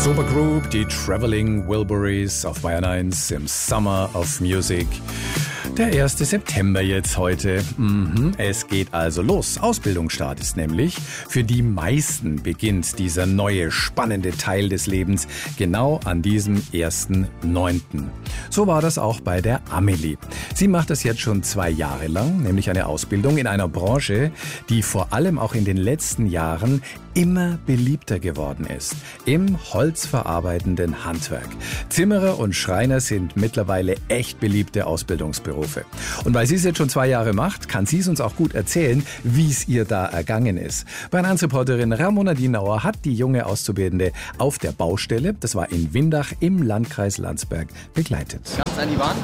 Supergroup, die Traveling Wilburys auf Bayern 1 im Summer of Music. Der 1. September jetzt heute. Es geht also los. Ausbildungsstart ist nämlich. Für die meisten beginnt dieser neue, spannende Teil des Lebens genau an diesem 1.9. So war das auch bei der Amelie. Sie macht das jetzt schon 2 Jahre lang, nämlich eine Ausbildung in einer Branche, die vor allem auch in den letzten Jahren immer beliebter geworden ist. Im holzverarbeitenden Handwerk. Zimmerer und Schreiner sind mittlerweile echt beliebte Ausbildungsberufe. Und weil sie es jetzt schon 2 Jahre macht, kann sie es uns auch gut erzählen, wie es ihr da ergangen ist. Bayern 1 Reporterin Ramona Dienauer hat die junge Auszubildende auf der Baustelle, das war in Windach im Landkreis Landsberg, begleitet. Ganz an die Wand.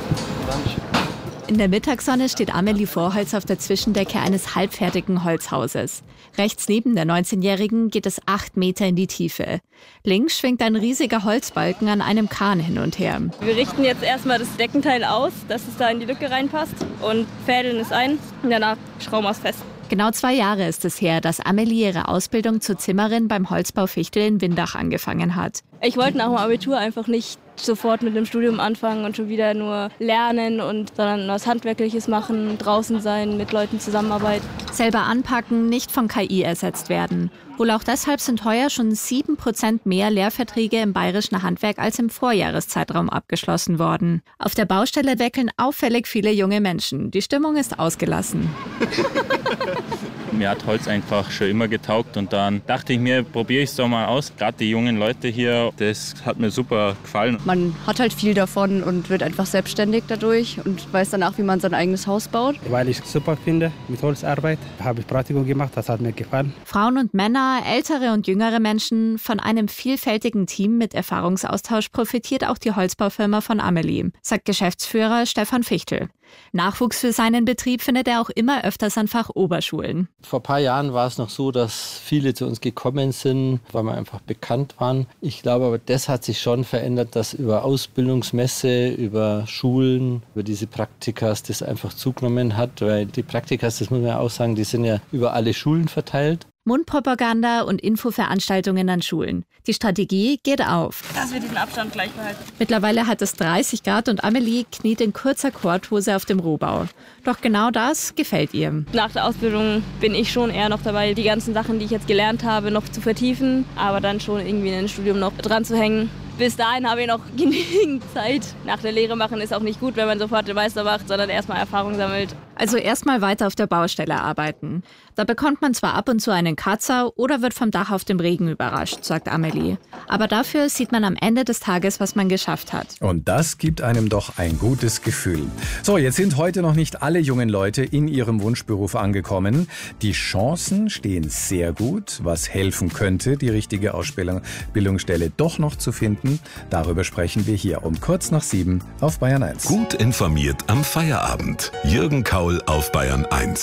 In der Mittagssonne steht Amelie Vorholz auf der Zwischendecke eines halbfertigen Holzhauses. Rechts neben der 19-Jährigen geht es 8 Meter in die Tiefe. Links schwingt ein riesiger Holzbalken an einem Kahn hin und her. Wir richten jetzt erstmal das Deckenteil aus, dass es da in die Lücke reinpasst und fädeln es ein und danach schrauben wir es fest. Genau 2 Jahre ist es her, dass Amelie ihre Ausbildung zur Zimmerin beim Holzbau Fichtel in Windach angefangen hat. Ich wollte nach dem Abitur einfach nicht sofort mit dem Studium anfangen und schon wieder nur lernen, sondern was Handwerkliches machen, draußen sein, mit Leuten zusammenarbeiten. Selber anpacken, nicht von KI ersetzt werden. Wohl auch deshalb sind heuer schon 7% mehr Lehrverträge im bayerischen Handwerk als im Vorjahreszeitraum abgeschlossen worden. Auf der Baustelle weckeln auffällig viele junge Menschen. Die Stimmung ist ausgelassen. Mir hat Holz einfach schon immer getaugt und dann dachte ich mir, probiere ich es doch mal aus. Gerade die jungen Leute hier, das hat mir super gefallen. Man hat halt viel davon und wird einfach selbstständig dadurch und weiß danach, wie man sein eigenes Haus baut. Weil ich es super finde mit Holzarbeit, habe ich Praktikum gemacht, das hat mir gefallen. Frauen und Männer, ältere und jüngere Menschen, von einem vielfältigen Team mit Erfahrungsaustausch profitiert auch die Holzbaufirma von Amelie, sagt Geschäftsführer Stefan Fichtel. Nachwuchs für seinen Betrieb findet er auch immer öfters an Fachoberschulen. Vor ein paar Jahren war es noch so, dass viele zu uns gekommen sind, weil wir einfach bekannt waren. Ich glaube aber, das hat sich schon verändert, dass über Ausbildungsmesse, über Schulen, über diese Praktikas das einfach zugenommen hat. Weil die Praktikas, das muss man ja auch sagen, die sind ja über alle Schulen verteilt. Mundpropaganda und Infoveranstaltungen an Schulen. Die Strategie geht auf. Dass wir diesen Abstand gleich behalten. Mittlerweile hat es 30 Grad und Amelie kniet in kurzer Korthose auf dem Rohbau. Doch genau das gefällt ihr. Nach der Ausbildung bin ich schon eher noch dabei, die ganzen Sachen, die ich jetzt gelernt habe, noch zu vertiefen, aber dann schon irgendwie in ein Studium noch dran zu hängen. Bis dahin habe ich noch genügend Zeit. Nach der Lehre machen ist auch nicht gut, wenn man sofort den Meister macht, sondern erstmal Erfahrung sammelt. Also erstmal weiter auf der Baustelle arbeiten. Da bekommt man zwar ab und zu einen Kratzer oder wird vom Dach auf dem Regen überrascht, sagt Amelie. Aber dafür sieht man am Ende des Tages, was man geschafft hat. Und das gibt einem doch ein gutes Gefühl. So, jetzt sind heute noch nicht alle jungen Leute in ihrem Wunschberuf angekommen. Die Chancen stehen sehr gut, was helfen könnte, die richtige Ausbildungsstelle doch noch zu finden. Darüber sprechen wir hier um kurz nach 7 auf Bayern 1. Gut informiert am Feierabend. Jürgen Kaul auf Bayern 1.